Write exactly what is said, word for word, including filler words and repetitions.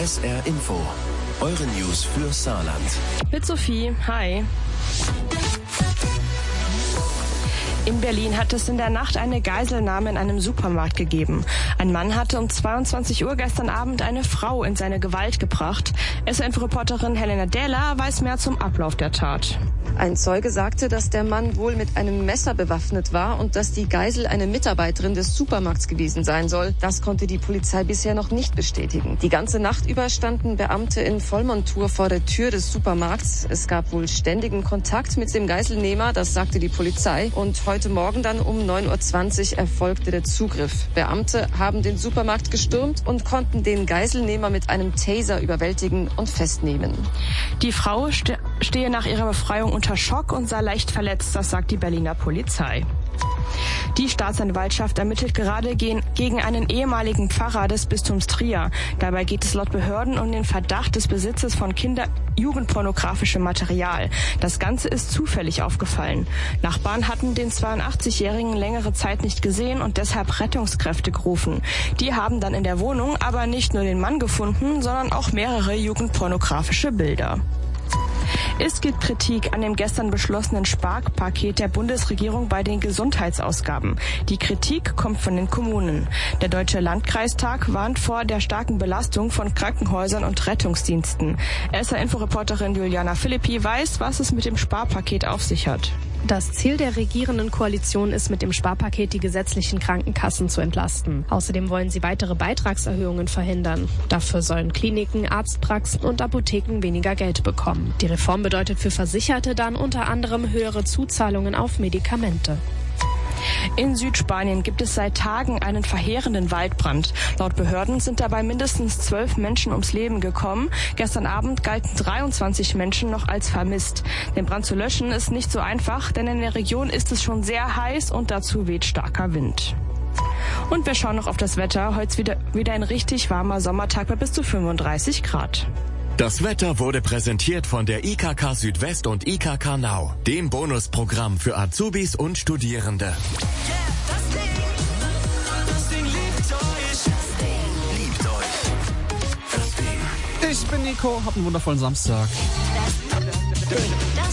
S R Info. Eure News für Saarland. Mit Sophie, hi. In Berlin hat es in der Nacht eine Geiselnahme in einem Supermarkt gegeben. Ein Mann hatte um zweiundzwanzig Uhr gestern Abend eine Frau in seine Gewalt gebracht. S R Info-Reporterin Helena Dähler weiß mehr zum Ablauf der Tat. Ein Zeuge sagte, dass der Mann wohl mit einem Messer bewaffnet war und dass die Geisel eine Mitarbeiterin des Supermarkts gewesen sein soll. Das konnte die Polizei bisher noch nicht bestätigen. Die ganze Nacht über standen Beamte in Vollmontur vor der Tür des Supermarkts. Es gab wohl ständigen Kontakt mit dem Geiselnehmer, das sagte die Polizei. Und heute Morgen dann um neun Uhr zwanzig erfolgte der Zugriff. Beamte haben den Supermarkt gestürmt und konnten den Geiselnehmer mit einem Taser überwältigen und festnehmen. Die Frau ste- stehe nach ihrer Befreiung unter Schock und sei leicht verletzt, das sagt die Berliner Polizei. Die Staatsanwaltschaft ermittelt gerade gegen einen ehemaligen Pfarrer des Bistums Trier. Dabei geht es laut Behörden um den Verdacht des Besitzes von Kinder-Jugendpornografischem Material. Das Ganze ist zufällig aufgefallen. Nachbarn hatten den zweiundachtzigjährigen längere Zeit nicht gesehen und deshalb Rettungskräfte gerufen. Die haben dann in der Wohnung aber nicht nur den Mann gefunden, sondern auch mehrere jugendpornografische Bilder. Es gibt Kritik an dem gestern beschlossenen Sparpaket der Bundesregierung bei den Gesundheitsausgaben. Die Kritik kommt von den Kommunen. Der Deutsche Landkreistag warnt vor der starken Belastung von Krankenhäusern und Rettungsdiensten. S R-Inforeporterin Juliana Philippi weiß, was es mit dem Sparpaket auf sich hat. Das Ziel der regierenden Koalition ist, mit dem Sparpaket die gesetzlichen Krankenkassen zu entlasten. Außerdem wollen sie weitere Beitragserhöhungen verhindern. Dafür sollen Kliniken, Arztpraxen und Apotheken weniger Geld bekommen. Die Reform bedeutet für Versicherte dann unter anderem höhere Zuzahlungen auf Medikamente. In Südspanien gibt es seit Tagen einen verheerenden Waldbrand. Laut Behörden sind dabei mindestens zwölf Menschen ums Leben gekommen. Gestern Abend galten dreiundzwanzig Menschen noch als vermisst. Den Brand zu löschen ist nicht so einfach, denn in der Region ist es schon sehr heiß und dazu weht starker Wind. Und wir schauen noch auf das Wetter. Heute wieder, wieder ein richtig warmer Sommertag bei bis zu fünfunddreißig Grad. Das Wetter wurde präsentiert von der I K K Südwest und I K K Now, dem Bonusprogramm für Azubis und Studierende. Yeah, das Ding, das Ding liebt euch. Das Ding liebt euch. Das Ding. Ich bin Nico, hab einen wundervollen Samstag. Das